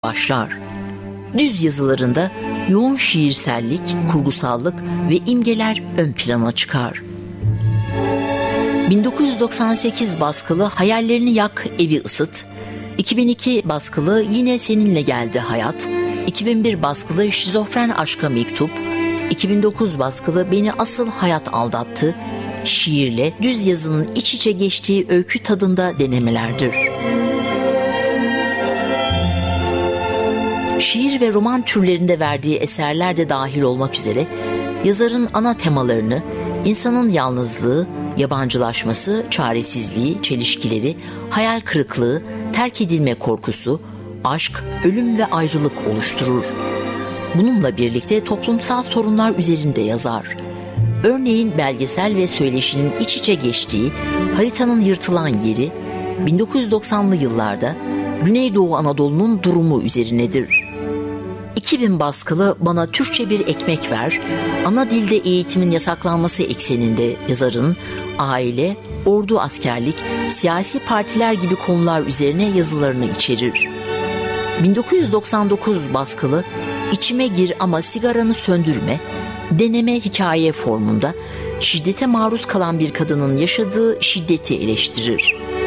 başlar. Düz yazılarında yoğun şiirsellik, kurgusallık ve imgeler ön plana çıkar. 1998 baskılı Hayallerini Yak, Evi Isıt, 2002 baskılı Yine Seninle Geldi Hayat, 2001 baskılı Şizofren Aşka Mektup, 2009 baskılı Beni Asıl Hayat Aldattı, şiirle düz yazının iç içe geçtiği öykü tadında denemelerdir. Şiir ve roman türlerinde verdiği eserler de dahil olmak üzere yazarın ana temalarını insanın yalnızlığı, yabancılaşması, çaresizliği, çelişkileri, hayal kırıklığı, terk edilme korkusu, aşk, ölüm ve ayrılık oluşturur. Bununla birlikte toplumsal sorunlar üzerinde yazar. Örneğin belgesel ve söyleşinin iç içe geçtiği Haritanın Yırtılan Yeri, 1990'lı yıllarda Güneydoğu Anadolu'nun durumu üzerinedir. 2000 baskılı Bana Türkçe Bir Ekmek Ver, ana dilde eğitimin yasaklanması ekseninde yazarın aile, ordu, askerlik, siyasi partiler gibi konular üzerine yazılarını içerir. 1999 baskılı İçime Gir Ama Sigaranı Söndürme, deneme hikaye formunda şiddete maruz kalan bir kadının yaşadığı şiddeti eleştirir.